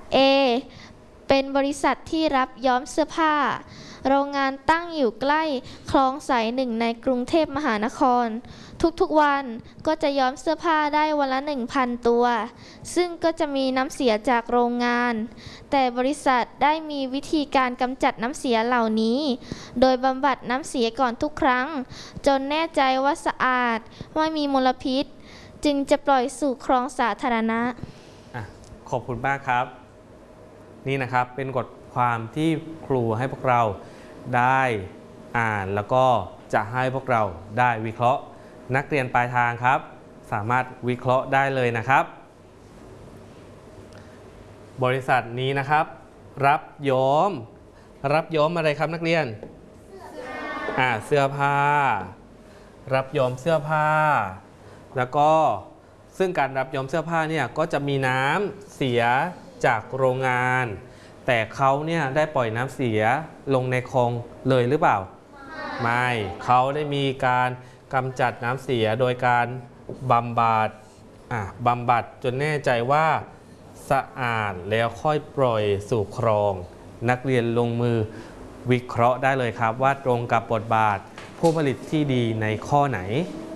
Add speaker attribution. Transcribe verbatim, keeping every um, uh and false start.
Speaker 1: A เป็นบริษัทที่รับย้อมเสื้อผ้าโรงงานตั้งอยู่ใกล้คลองสายหนึ่งในกรุงเทพมหานครทุกๆวันก็จะย้อมเสื้อผ้าได้วันละ หนึ่งพัน ตัวซึ่งก็จะมีน้ำเสียจากโรงงานแต่บริษัทได้มีวิธีการกำจัดน้ำเสียเหล่านี้โดยบำบัดน้ำเสียก่อนทุกครั้งจนแน่ใจว่าสะอาดไม่มีมลพิษจึงจะปล่อยสู่คลองสาธารณะ
Speaker 2: อ่ะขอบคุณมากครับนี่นะครับเป็นบทความที่ครูให้พวกเราได้อ่านแล้วก็จะให้พวกเราได้วิเคราะห์นักเรียนปลายทางครับสามารถวิเคราะห์ได้เลยนะครับบริษัทนี้นะครับรับย้อมรับย้อมอะไรครับนักเรียนอ่าเสื้อผ้ารับย้อมเสื้อผ้าแล้วก็ซึ่งการรับย้อมเสื้อผ้าเนี่ยก็จะมีน้ำเสียจากโรงงานแต่เขาเนี่ยได้ปล่อยน้ำเสียลงในคลองเลยหรือเปล่าไม่เขาได้มีการกำจัดน้ำเสียโดยการบำบัดอ่ะบำบัดจนแน่ใจว่าสะอาดแล้วค่อยปล่อยสู่คลองนักเรียนลงมือวิเคราะห์ได้เลยครับว่าตรงกับบทบาทผู้ผลิตที่ดีในข้อไหน